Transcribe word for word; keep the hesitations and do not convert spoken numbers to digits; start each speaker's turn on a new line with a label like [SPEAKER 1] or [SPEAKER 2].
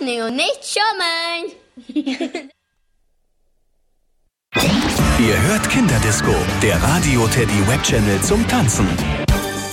[SPEAKER 1] Berechnung und nicht schummeln.
[SPEAKER 2] Ihr hört Kinderdisco, der Radio Teddy Webchannel zum Tanzen.